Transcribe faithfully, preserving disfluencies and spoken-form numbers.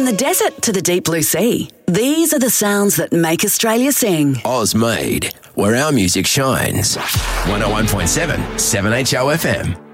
the desert to the deep blue sea, these are the sounds that make Australia sing. Oz Made, where our music shines. one oh one point seven, seven H O F M.